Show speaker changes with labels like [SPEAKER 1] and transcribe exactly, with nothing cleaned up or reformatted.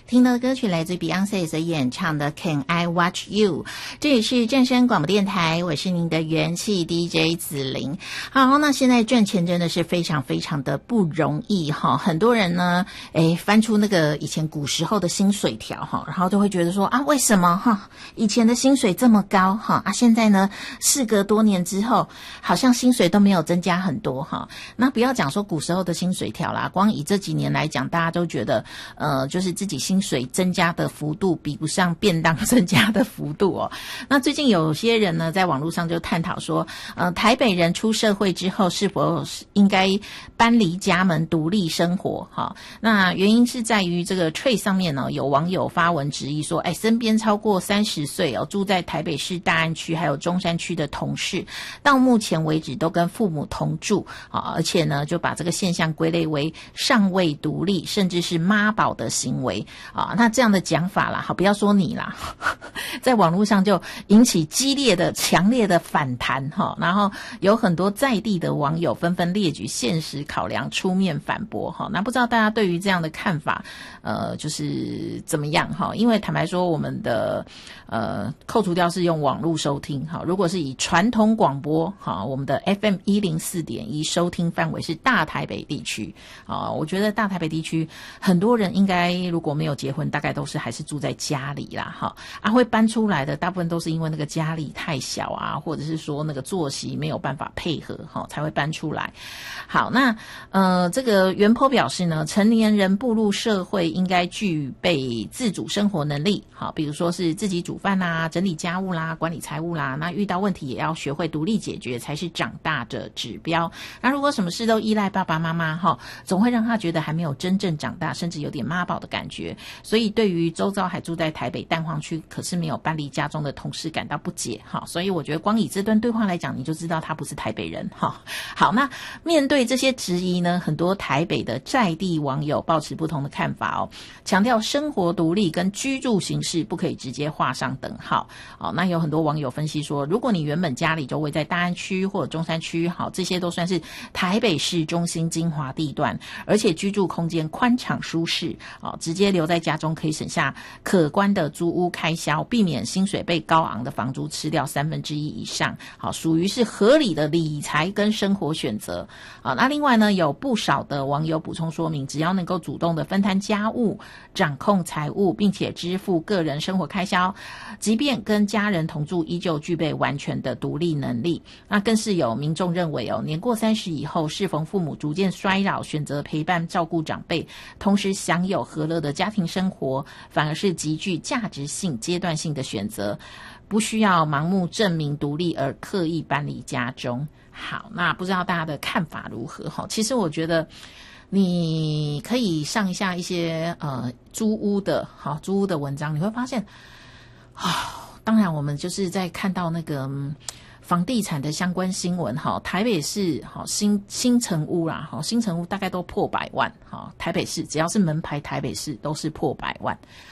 [SPEAKER 1] 听到的歌曲来自 Beyonce 所演唱的 Can I Watch You， 这也是正声广播电台，我是您的元气 D J 子玲。好，那现在赚钱真的是非常非常的不容易哈，很多人呢诶翻出那个以前古时候的薪水条哈，然后就会觉得说啊，为什么哈以前的薪水这么高哈啊，现在呢事隔多年之后好像薪水都没有增加很多哈。那不要讲说古时候的薪水条啦，光以这几年来讲，大家都觉得呃就是自己薪水增加的幅度比不上便当增加的幅度哦。那最近有些人呢在网络上就探讨说呃台北人出社会之后是否应该搬离家门独立生活哈。那原因是在于这个 Trade 上面呢，有网友发文质疑说，哎，身边超过三十岁哦住在台北市大安区还有中山区的同事，到目前为止都跟父母同住啊，而且呢就把这个现象归类为尚未独立甚至是妈宝的行为啊。那这样的讲法啦，好，不要说你啦，在网络上就引起激烈的强烈的反弹哈，然后有很多在地的网友纷纷列举现实考量出面反驳哈。那不知道大家对于这样的看法呃就是怎么样哈？因为坦白说我们的呃扣除掉是用网络收听哈，如果是以传统广播哈，我们的 F M 一零四点一 收听范围是大台北地区啊，我觉得大台北地区很多人应该如果没有结婚，大概都是还是住在家里啦哈，啊会搬出来的大部分都是因为那个家里太小啊，或者是说那个作息没有办法配合哈，才会搬出来。好，那呃这个原 po 表示呢，成年人步入社会应该具备自主生活能力，好，比如说是自己煮饭啦、整理家务啦、管理财务啦，那遇到问题也要学会独立解决，才是长大的指标。那如果什么事都依赖爸爸妈妈哈，总会让他觉得还没有真正长大，甚至有点妈宝的感觉。所以对于周遭还住在台北蛋黄区可是没有搬离家中的同事感到不解哈。所以我觉得光以这段对话来讲，你就知道他不是台北人哈。好，那面对这些质疑呢，很多台北的在地网友抱持不同的看法哦，强调生活独立跟居住形式不可以直接画上等号。好，那有很多网友分析说，如果你原本家里就位在大安区或者中山区，好，这些都算是台北市中心精华地段，而且居住空间宽敞舒适，哦，直接留在家中可以省下可观的租屋开销，避免薪水被高昂的房租吃掉三分之一以上，好，属于是合理的理财跟生活选择。啊，那另外呢，有不少的网友补充说明，只要能够主动的分摊家务、掌控财务，并且支付个人生活开销，即便跟家人同住，依旧具备完全的独立能力。那更是有民众认为哦，年过三十以后，适逢父母逐渐衰老，选择陪伴照顾长辈，同时享有和乐的家庭生活，反而是极具价值性、阶段性的选择，不需要盲目证明独立而刻意搬离家中。好，那不知道大家的看法如何哈？其实我觉得你可以上一下一些呃租屋的好租屋的文章，你会发现啊，当然我们就是在看到那个嗯房地产的相关新闻哈，台北市好新新成屋啦，好新成屋大概都破百万哈，台北市只要是门牌台北市都是破百万。